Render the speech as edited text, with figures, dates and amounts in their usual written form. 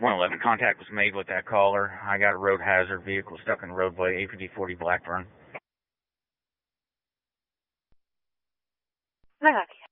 111, contact was made with that caller. I got a road hazard vehicle stuck in the roadway, APD 40 Blackburn. Hi,